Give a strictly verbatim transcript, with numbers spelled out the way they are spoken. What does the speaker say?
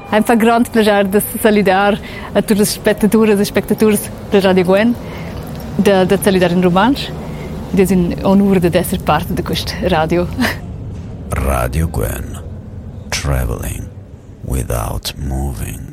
Ein fa grande piacere de saludar a tutte le spettatrici e spettatori da Radio Gwen, da, da saludare in romansch. Ed è un onore di essere parte di questa radio. Radio Gwen, traveling without moving.